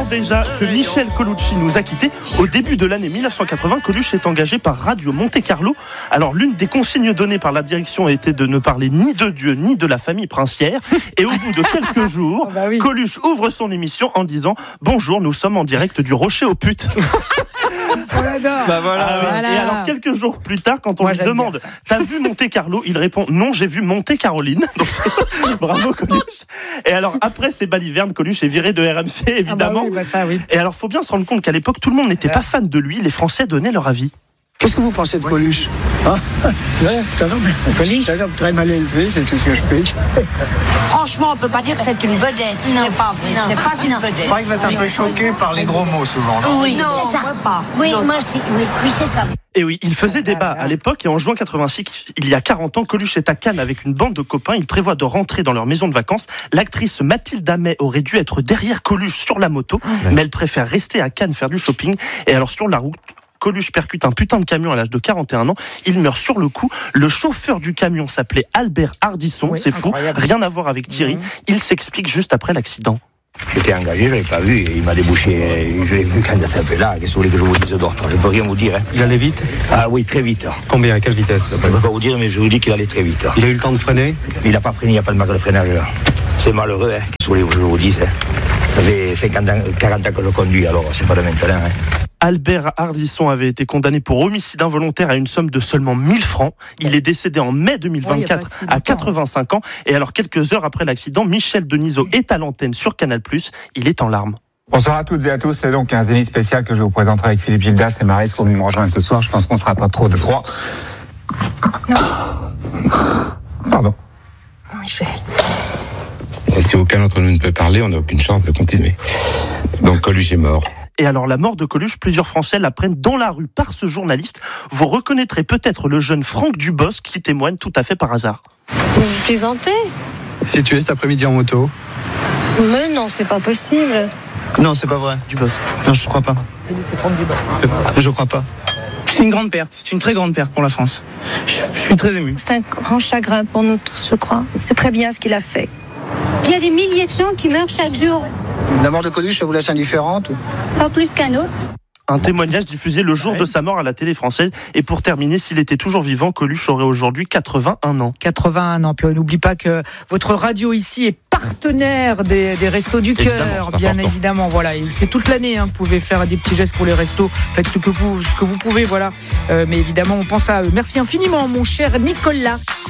déjà que Michel Colucci nous a quittés. Au début de l'année 1980, Coluche est engagé par Radio Monte Carlo. Alors l'une des consignes données par la direction était de ne parler ni de Dieu ni de la famille princière. Et au bout de quelques jours, Coluche ouvre son émission en disant « Bonjour, nous sommes en direct du Rocher aux putes ». Voilà. Et alors quelques jours plus tard, quand on lui demande « T'as vu Monte Carlo ?» il répond « Non, j'ai vu Monte Caroline ». Donc bravo Coluche. Et alors après ces balivernes, Coluche est viré de RMC évidemment. Et alors faut bien se rendre compte qu'à l'époque tout le monde n'était pas fan de lui. Les Français donnaient leur avis. Qu'est-ce que vous pensez de Coluche ? C'est un homme très mal élevé, c'est tout ce que je peux dire. Franchement, on peut pas dire que c'est une vedette. Non, pas une vedette. Je crois qu'il va être un peu choqué par les gros mots souvent, non ? Oui, non, moi pas. Oui, moi aussi, oui, c'est ça. Et oui, il faisait débat à l'époque et en juin 86, il y a 40 ans, Coluche est à Cannes avec une bande de copains. Il prévoit de rentrer dans leur maison de vacances. L'actrice Mathilde Amet aurait dû être derrière Coluche sur la moto, mais elle préfère rester à Cannes faire du shopping. Et alors sur la route, Coluche percute un putain de camion à l'âge de 41 ans. Il meurt sur le coup. Le chauffeur du camion s'appelait Albert Hardisson. C'est fou. Rien à voir avec Thierry. Il s'explique juste après l'accident. J'étais engagé, je l'avais pas vu, et il m'a débouché, je l'ai vu quand il était un peu là, qu'est-ce que vous voulez que je vous dise d'autre ? Je peux rien vous dire. Hein. Il allait vite ? Ah oui, très vite. Combien ? À quelle vitesse ? Je peux pas vous dire, mais je vous dis qu'il allait très vite. Il a eu le temps de freiner ? Il n'a pas freiné, il n'y a pas de marque de freinage là. C'est malheureux, hein. Qu'est-ce que vous voulez que je vous dise ? Ça fait 50 ans, 40 ans que je conduis, alors c'est pas de maintenant. Hein. Albert Hardisson avait été condamné pour homicide involontaire à une somme de seulement 1000 francs. Il est décédé en mai 2024 à 85 ans. Et alors, quelques heures après l'accident, Michel Denisot est à l'antenne sur Canal+. Il est en larmes. Bonsoir à toutes et à tous. C'est donc un Zénith spécial que je vous présenterai avec Philippe Gildas et Maryse qui vont me rejoindre ce soir. Je pense qu'on ne sera pas trop de trois. Non. Pardon. Michel. Si aucun d'entre nous ne peut parler, on n'a aucune chance de continuer. Donc Coluche est mort. Et alors, la mort de Coluche, plusieurs Français l'apprennent dans la rue par ce journaliste. Vous reconnaîtrez peut-être le jeune Franck Dubosc qui témoigne tout à fait par hasard. Vous plaisantez ? Si tu es cet après-midi en moto ? Mais non, c'est pas possible. Non, c'est pas vrai. Dubosc. Non, je crois pas. C'est Franck Dubosc. Je crois pas. C'est une grande perte, c'est une très grande perte pour la France. Je suis très ému. C'est un grand chagrin pour nous tous, je crois. C'est très bien ce qu'il a fait. Il y a des milliers de gens qui meurent chaque jour. La mort de Coluche, ça vous laisse indifférente ? Pas plus qu'un autre. Un témoignage diffusé le jour de sa mort à la télé française. Et pour terminer, s'il était toujours vivant, Coluche aurait aujourd'hui 81 ans. 81 ans. Puis on n'oublie pas que votre radio ici est partenaire des Restos du Cœur, bien évidemment. Voilà, et c'est toute l'année. Vous pouvez faire des petits gestes pour les restos. Faites ce que vous pouvez, voilà. Mais évidemment, on pense à eux. Merci infiniment, mon cher Nicolas.